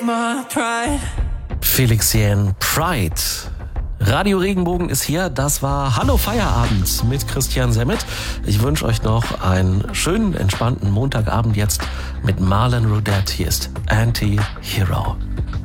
Felix Jähn, Pride. Radio Regenbogen ist hier. Das war Hallo Feierabend mit Christian Semmet. Ich wünsche euch noch einen schönen, entspannten Montagabend jetzt mit Marlon Rudette. Hier ist Anti-Hero.